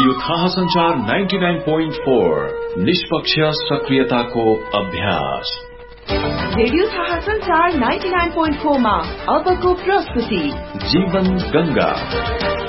Radio थाहा संचार 99.4 निष्पक्ष सक्रियताको अभ्यास। रेडियो थाहा संचार 99.4 मा अबको प्रस्तुति जीवन गंगा।